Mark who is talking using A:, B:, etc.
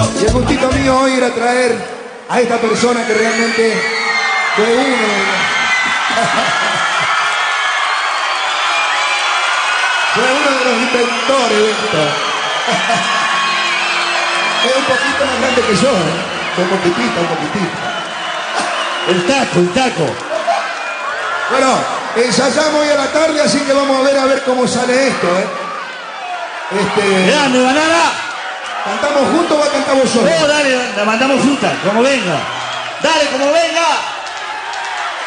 A: Y el gustito mío hoy era traer a esta persona que realmente fue uno de los inventores de esto. Es un poquito más grande que yo, ¿eh? Un poquitito.
B: El taco.
A: Bueno, ensayamos hoy a la tarde, así que vamos a ver cómo sale esto, ¿eh?
B: Grande, banana.
A: ¿Cantamos juntos o cantamos solos?
B: No, dale, la mandamos juntas, como venga. Dale, como venga.